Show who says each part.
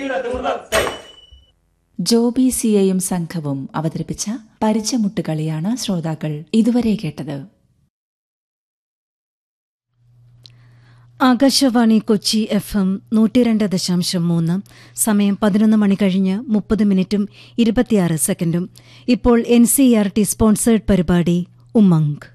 Speaker 1: ജോബി സിയയും സംഘവും അവതരിപ്പിച്ച പരിചമുട്ടുകളിയാണ് ശ്രോതാക്കൾ ഇതുവരെ കേട്ടത്.
Speaker 2: ആകാശവാണി കൊച്ചി FM 102.3, സമയം 11 മണി കഴിഞ്ഞ് 30 മിനിറ്റും 26 സെക്കൻഡും. ഇപ്പോൾ NCERT സ്പോൺസേഡ് പരിപാടി ഉമംഗ്.